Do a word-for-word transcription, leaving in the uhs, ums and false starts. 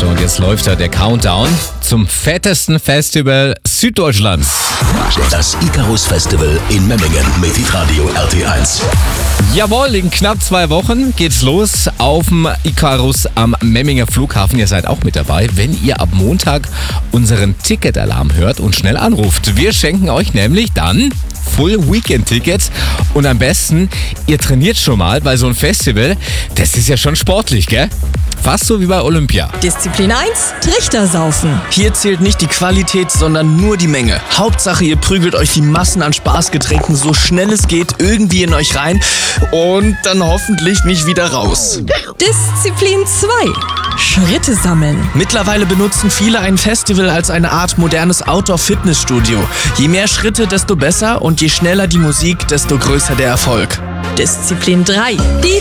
So, und jetzt läuft da der Countdown zum fettesten Festival Süddeutschlands. Das Icarus Festival in Memmingen mit Hitradio R T eins. Jawohl, in knapp zwei Wochen geht's los auf dem Icarus am Memminger Flughafen. Ihr seid auch mit dabei, wenn ihr ab Montag unseren Ticketalarm hört und schnell anruft. Wir schenken euch nämlich dann Full Weekend Tickets und am besten, ihr trainiert schon mal, weil so ein Festival, das ist ja schon sportlich, gell? Fast so wie bei Olympia. Disziplin eins, Trichter saufen. Hier zählt nicht die Qualität, sondern nur die Menge. Hauptsache, ihr prügelt euch die Massen an Spaßgetränken so schnell es geht irgendwie in euch rein und dann hoffentlich nicht wieder raus. Disziplin zwei, Schritte sammeln. Mittlerweile benutzen viele ein Festival als eine Art modernes Outdoor-Fitnessstudio. Je mehr Schritte, desto besser und je schneller die Musik, desto größer der Erfolg. Disziplin drei, die